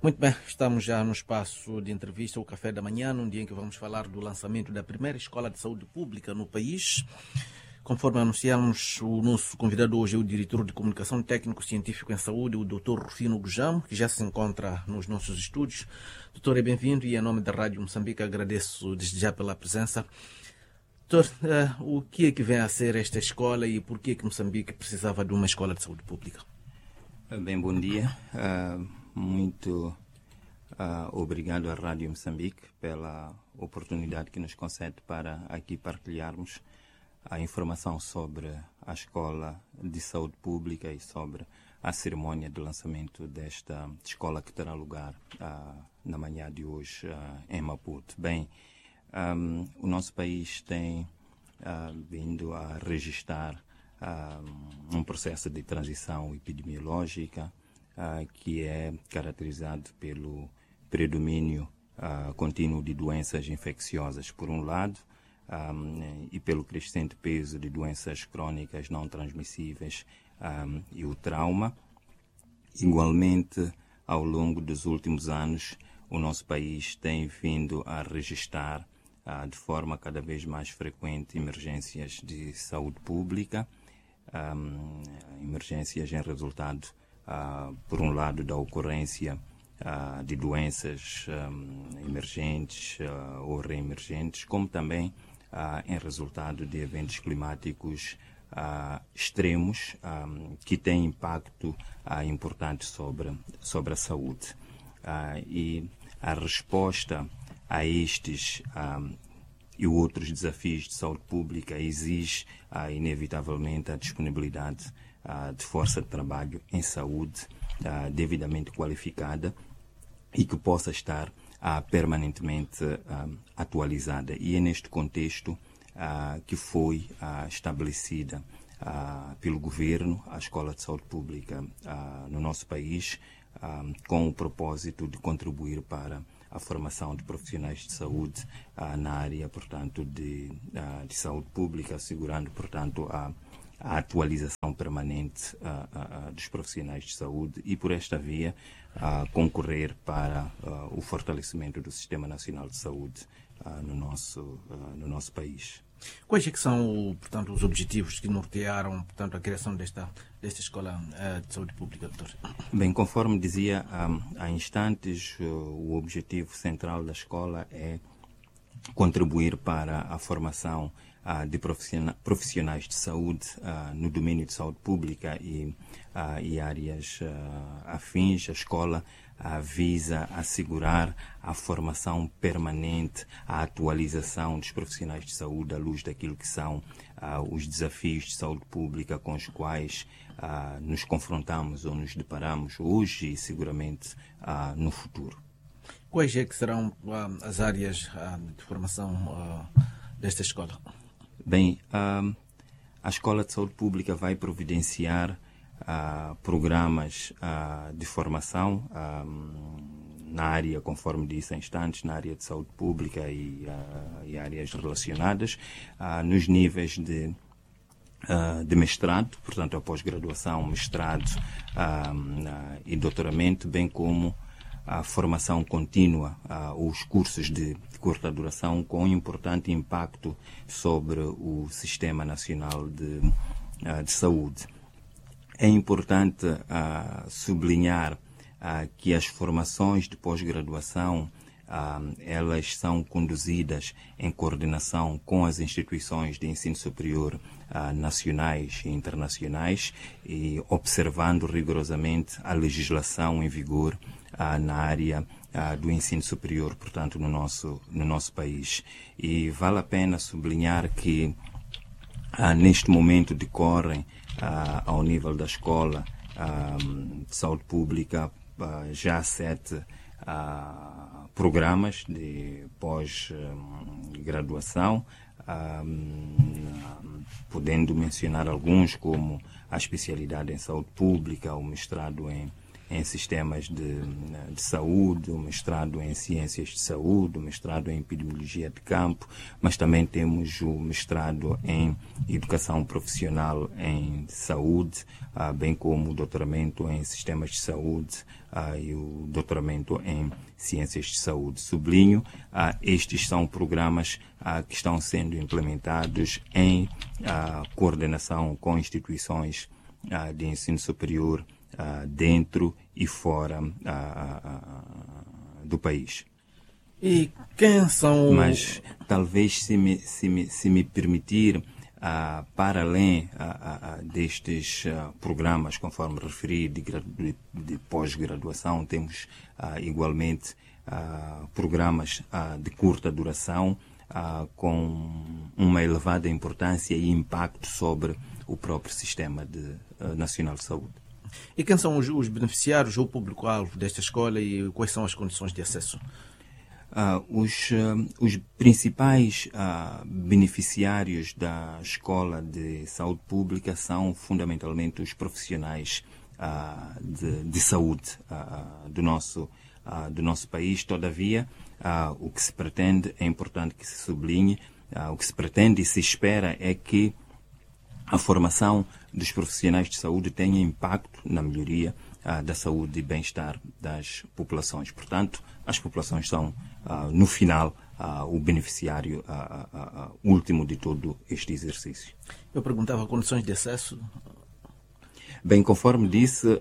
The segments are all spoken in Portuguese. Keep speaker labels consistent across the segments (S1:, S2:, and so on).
S1: Muito bem, estamos já no espaço de entrevista, o Café da Manhã, num dia em que vamos falar do lançamento da primeira escola de saúde pública no país. Conforme anunciamos, o nosso convidado hoje é o diretor de Comunicação Técnico-Científico em Saúde, o Dr. Rufino Gujamo, que já se encontra nos nossos estúdios. Doutor, é bem-vindo e em nome da Rádio Moçambique agradeço desde já pela presença. Doutor, o que é que vem a ser esta escola e por que é que Moçambique precisava de uma escola de saúde pública?
S2: Bem, bom dia. Muito obrigado à Rádio Moçambique pela oportunidade que nos concede para aqui partilharmos a informação sobre a Escola de Saúde Pública e sobre a cerimónia de lançamento desta escola que terá lugar na manhã de hoje em Maputo. Bem, o nosso país tem vindo a registrar um processo de transição epidemiológica que é caracterizado pelo predomínio contínuo de doenças infecciosas, por um lado, e pelo crescente peso de doenças crônicas não transmissíveis e o trauma. Igualmente, ao longo dos últimos anos, o nosso país tem vindo a registrar de forma cada vez mais frequente emergências de saúde pública, emergências em resultado, por um lado, da ocorrência de doenças emergentes ou reemergentes, como também em resultado de eventos climáticos extremos que têm impacto importante sobre a saúde. E a resposta a estes e outros desafios de saúde pública exige inevitavelmente a disponibilidade de força de trabalho em saúde devidamente qualificada e que possa estar permanentemente atualizada. E é neste contexto que foi estabelecida pelo Governo a Escola de Saúde Pública no nosso país, com o propósito de contribuir para a formação de profissionais de saúde na área, portanto, de saúde pública, assegurando, portanto, a atualização permanente dos profissionais de saúde e, por esta via, concorrer para o fortalecimento do Sistema Nacional de Saúde no nosso país.
S1: Quais é que são, portanto, os objetivos que nortearam, portanto, a criação desta escola de saúde pública, doutor?
S2: Bem, conforme dizia há instantes, o objetivo central da escola é contribuir para a formação de profissionais de saúde no domínio de saúde pública e áreas afins. A escola visa assegurar a formação permanente, a atualização dos profissionais de saúde à luz daquilo que são os desafios de saúde pública com os quais nos confrontamos ou nos deparamos hoje e seguramente no futuro.
S1: Quais é que serão as áreas de formação desta escola?
S2: Bem, a Escola de Saúde Pública vai providenciar programas de formação na área, conforme disse há instantes, na área de saúde pública e áreas relacionadas, nos níveis de mestrado, portanto, a pós-graduação, mestrado e doutoramento, bem como a formação contínua, os cursos de curta duração com importante impacto sobre o Sistema Nacional de Saúde. É importante sublinhar que as formações de pós-graduação elas são conduzidas em coordenação com as instituições de ensino superior nacionais e internacionais e observando rigorosamente a legislação em vigor na área do ensino superior, portanto, no nosso país. E vale a pena sublinhar que neste momento decorrem ao nível da escola de saúde pública já 7 programas de pós-graduação, podendo mencionar alguns como a especialidade em saúde pública, o mestrado em em sistemas de saúde, o mestrado em ciências de saúde, o mestrado em epidemiologia de campo, mas também temos o mestrado em educação profissional em saúde, bem como o doutoramento em sistemas de saúde e o doutoramento em ciências de saúde. Sublinho, estes são programas que estão sendo implementados em coordenação com instituições de ensino superior dentro e fora do país.
S1: E quem são...
S2: Mas talvez, se me permitir, para além destes programas, conforme referi, de pós-graduação, temos igualmente programas de curta duração com uma elevada importância e impacto sobre o próprio Sistema Nacional de Saúde.
S1: E quem são os beneficiários ou o público-alvo desta escola e quais são as condições de acesso?
S2: Os principais beneficiários da Escola de Saúde Pública são fundamentalmente os profissionais de saúde do nosso país. Todavia, o que se pretende, é importante que se sublinhe, o que se pretende e se espera é que a formação dos profissionais de saúde tenha impacto na melhoria da saúde e bem-estar das populações. Portanto, as populações são, no final, o beneficiário último de todo este exercício.
S1: Eu perguntava condições de acesso.
S2: Bem, conforme disse,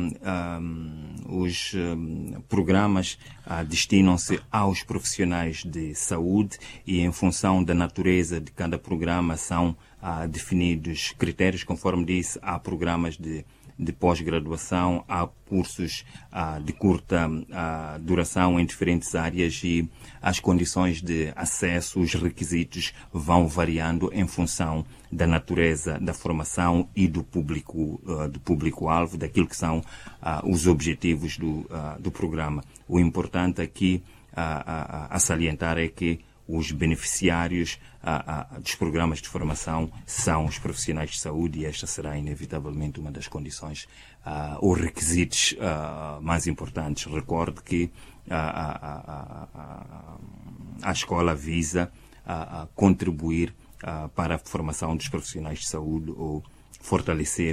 S2: os programas destinam-se aos profissionais de saúde e, em função da natureza de cada programa, são definidos critérios. Conforme disse, há programas de pós-graduação, há cursos de curta duração em diferentes áreas e as condições de acesso, os requisitos vão variando em função da natureza da formação e do público-alvo, daquilo que são os objetivos do programa. O importante aqui a salientar é que os beneficiários dos programas de formação são os profissionais de saúde e esta será inevitavelmente uma das condições ou requisitos mais importantes. Recorde que a escola visa contribuir para a formação dos profissionais de saúde ou fortalecer